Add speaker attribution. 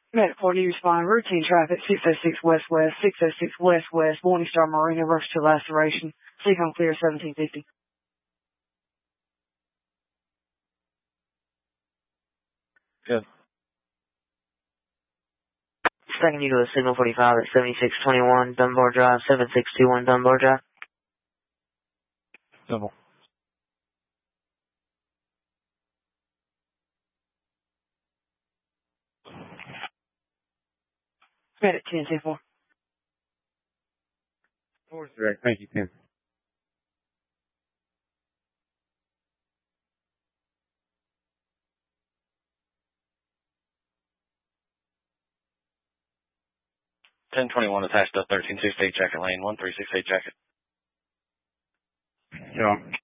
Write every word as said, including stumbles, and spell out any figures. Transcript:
Speaker 1: Med forty, respond. Routine traffic, six oh six West-West, six oh six West-West, Morningstar Marina, rupture to laceration. See home clear, seventeen fifty.
Speaker 2: Good.
Speaker 3: Second you to a signal forty-five at seventy-six twenty-one Dunbar Drive, seven six two one Dunbar Drive.
Speaker 2: Double.
Speaker 1: Med at ten ten four.
Speaker 2: Four direct. Thank you, ten.
Speaker 4: ten twenty-one attached to thirteen sixty-eight jacket lane, one three six eight jacket.
Speaker 2: Yeah.